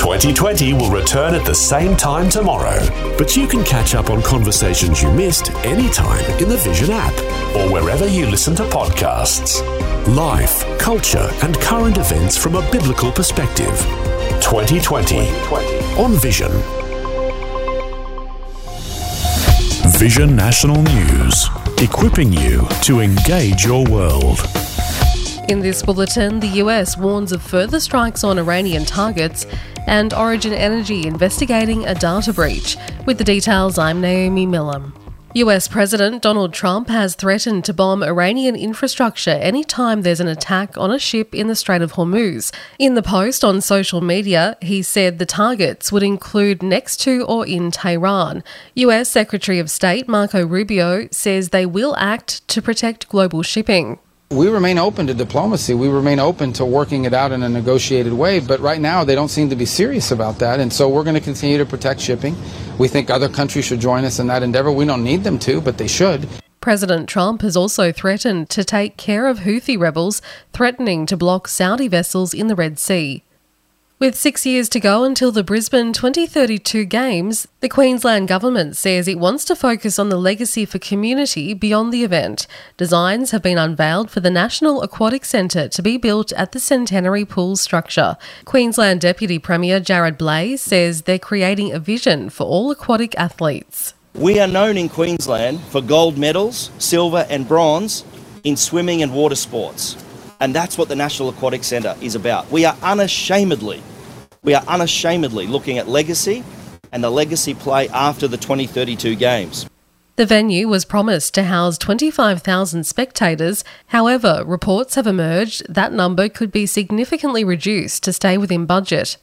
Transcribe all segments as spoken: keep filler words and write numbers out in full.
twenty twenty will return at the same time tomorrow, but you can catch up on conversations you missed anytime in the Vision app or wherever you listen to podcasts. Life, culture and current events from a biblical perspective. twenty twenty on Vision. Vision National News, equipping you to engage your world. In this bulletin, the U S warns of further strikes on Iranian targets and Origin Energy investigating a data breach. With the details, I'm Naomi Millam. U S President Donald Trump has threatened to bomb Iranian infrastructure anytime there's an attack on a ship in the Strait of Hormuz. In the post on social media, he said the targets would include next to or in Tehran. U S Secretary of State Marco Rubio says they will act to protect global shipping. We remain open to diplomacy. We remain open to working it out in a negotiated way. But right now, they don't seem to be serious about that. And so we're going to continue to protect shipping. We think other countries should join us in that endeavor. We don't need them to, but they should. President Trump has also threatened to take care of Houthi rebels threatening to block Saudi vessels in the Red Sea. With six years to go until the Brisbane twenty thirty-two Games, the Queensland Government says it wants to focus on the legacy for community beyond the event. Designs have been unveiled for the National Aquatic Centre to be built at the Centenary Pool structure. Queensland Deputy Premier Jared Blais says they're creating a vision for all aquatic athletes. We are known in Queensland for gold medals, silver and bronze in swimming and water sports. And that's what the National Aquatic Centre is about. We are unashamedly We are unashamedly looking at legacy and the legacy play after the twenty thirty-two Games. The venue was promised to house twenty-five thousand spectators. However, reports have emerged that number could be significantly reduced to stay within budget.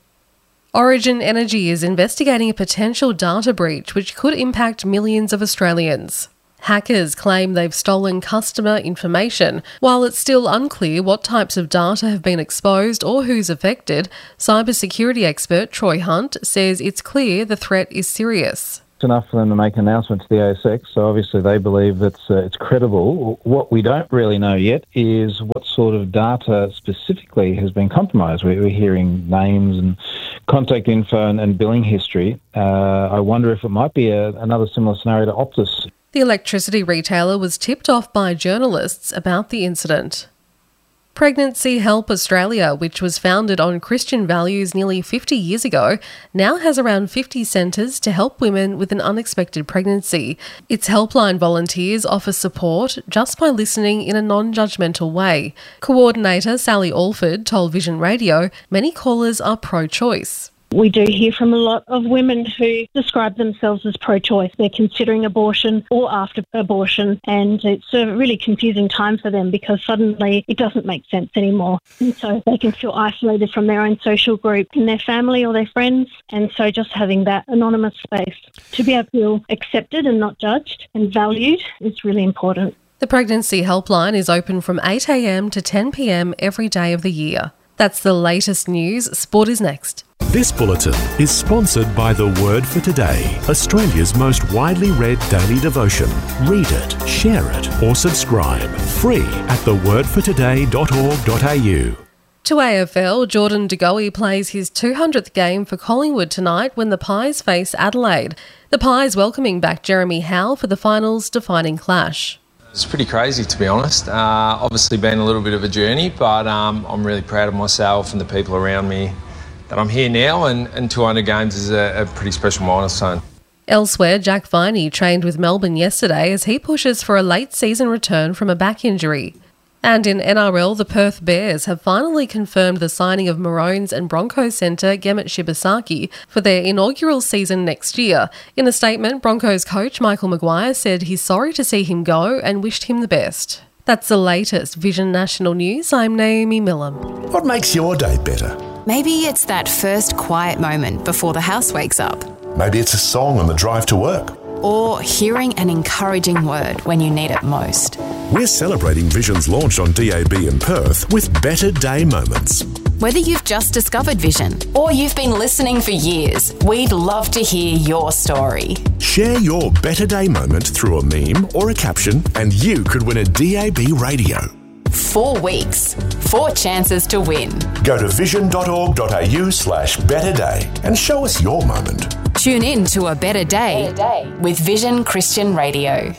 Origin Energy is investigating a potential data breach which could impact millions of Australians. Hackers claim they've stolen customer information. While it's still unclear what types of data have been exposed or who's affected, cybersecurity expert Troy Hunt says it's clear the threat is serious. It's enough for them to make an announcement to the A S X, so obviously they believe it's, uh, it's credible. What we don't really know yet is what sort of data specifically has been compromised. We're hearing names and contact info and, and billing history. Uh, I wonder if it might be a, another similar scenario to Optus. The electricity retailer was tipped off by journalists about the incident. Pregnancy Help Australia, which was founded on Christian values nearly fifty years ago, now has around fifty centres to help women with an unexpected pregnancy. Its helpline volunteers offer support just by listening in a non-judgmental way. Coordinator Sally Alford told Vision Radio many callers are pro-choice. We do hear from a lot of women who describe themselves as pro-choice. They're considering abortion or after abortion, and it's a really confusing time for them because suddenly it doesn't make sense anymore. And so they can feel isolated from their own social group and their family or their friends. And so just having that anonymous space to be able to feel accepted and not judged and valued is really important. The Pregnancy Helpline is open from eight a.m. to ten p.m. every day of the year. That's the latest news. Sport is next. This bulletin is sponsored by The Word for Today, Australia's most widely read daily devotion. Read it, share it, or subscribe. Free at the word for today dot org dot a u. To A F L, Jordan De Goey plays his two hundredth game for Collingwood tonight when the Pies face Adelaide. The Pies welcoming back Jeremy Howe for the finals defining clash. It's pretty crazy, to be honest. Uh, obviously been a little bit of a journey, but um, I'm really proud of myself and the people around me that I'm here now, and, and two hundred games is a, a pretty special milestone. Elsewhere, Jack Viney trained with Melbourne yesterday as he pushes for a late season return from a back injury. And in N R L, the Perth Bears have finally confirmed the signing of Maroons and Broncos centre Gemmet Shibasaki for their inaugural season next year. In a statement, Broncos coach Michael Maguire said he's sorry to see him go and wished him the best. That's the latest Vision National News. I'm Naomi Millam. What makes your day better? Maybe it's that first quiet moment before the house wakes up. Maybe it's a song on the drive to work. Or hearing an encouraging word when you need it most. We're celebrating Vision's launch on D A B in Perth with Better Day Moments. Whether you've just discovered Vision or you've been listening for years, we'd love to hear your story. Share your Better Day moment through a meme or a caption and you could win a D A B radio. Four weeks, four chances to win. Go to vision.org.au slash better day and show us your moment. Tune in to A Better Day, better day. With Vision Christian Radio.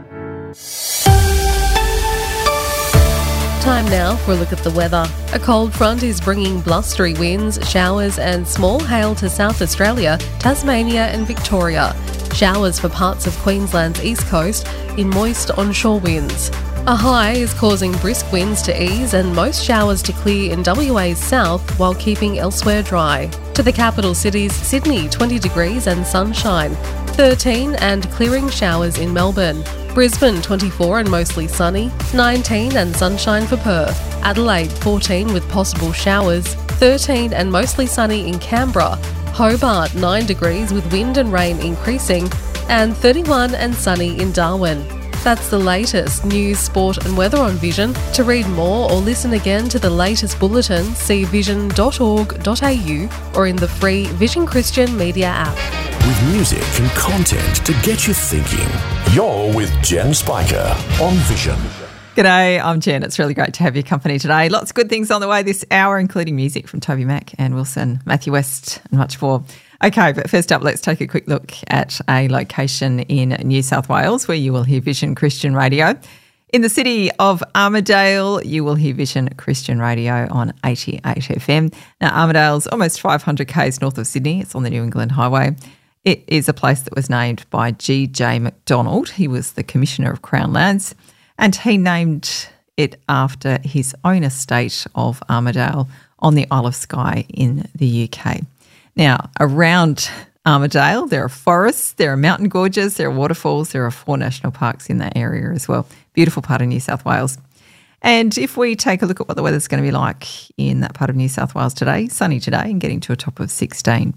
Time now for a look at the weather. A cold front is bringing blustery winds, showers and small hail to South Australia, Tasmania and Victoria. Showers for parts of Queensland's east coast in moist onshore winds. A high is causing brisk winds to ease and most showers to clear in W A's south while keeping elsewhere dry. To the capital cities, Sydney twenty degrees and sunshine, thirteen and clearing showers in Melbourne. Brisbane twenty-four and mostly sunny, nineteen and sunshine for Perth. Adelaide fourteen with possible showers, thirteen and mostly sunny in Canberra. Hobart nine degrees with wind and rain increasing, and thirty-one and sunny in Darwin. That's the latest news, sport and weather on Vision. To read more or listen again to the latest bulletin, see vision dot org dot a u or in the free Vision Christian Media app. With music and content to get you thinking. You're with Jen Spiker on Vision. G'day, I'm Jen. It's really great to have your company today. Lots of good things on the way this hour, including music from Toby Mac, Anne Wilson, Matthew West and much more. Okay, but first up, let's take a quick look at a location in New South Wales where you will hear Vision Christian Radio. In the city of Armidale, you will hear Vision Christian Radio on eighty-eight F M. Now, Armidale's almost five hundred kays north of Sydney. It's on the New England Highway. It is a place that was named by G J McDonald. He was the Commissioner of Crown Lands, and he named it after his own estate of Armidale on the Isle of Skye in the U K. Now, around Armidale, there are forests, there are mountain gorges, there are waterfalls, there are four national parks in that area as well. Beautiful part of New South Wales. And if we take a look at what the weather's going to be like in that part of New South Wales today, sunny today and getting to a top of sixteen.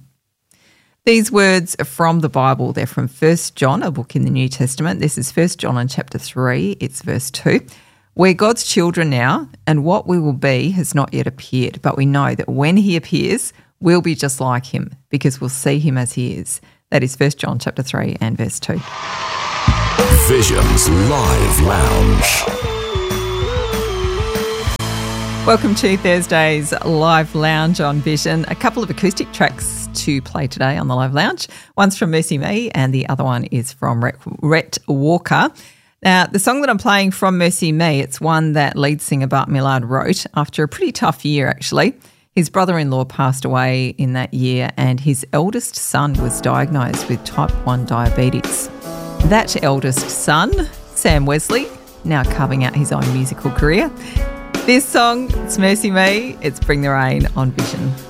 These words are from the Bible. They're from First John, a book in the New Testament. This is First John in chapter three. It's verse two. We're God's children now, and what we will be has not yet appeared, but we know that when he appears, we'll be just like him because we'll see him as he is. That is First John chapter three and verse two. Vision's Live Lounge. Welcome to Thursday's Live Lounge on Vision. A couple of acoustic tracks to play today on the Live Lounge. One's from Mercy Me and the other one is from Rhett, Rhett Walker. Now, the song that I'm playing from Mercy Me, it's one that lead singer Bart Millard wrote after a pretty tough year, actually. His brother-in-law passed away in that year and his eldest son was diagnosed with type one diabetes. That eldest son, Sam Wesley, now carving out his own musical career. This song, it's Mercy Me, it's Bring the Rain on Vision.